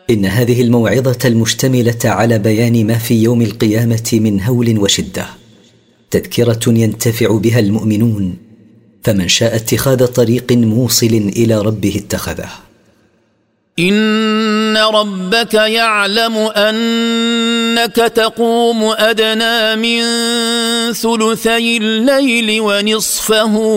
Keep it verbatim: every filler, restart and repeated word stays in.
إن هذه الموعظة المشتملة على بيان ما في يوم القيامة من هول وشدة تذكرة ينتفع بها المؤمنون، فمن شاء اتخاذ طريق موصل إلى ربه اتخذه. إن ربك يعلم أنك تقوم أدنى من ثلثي الليل ونصفه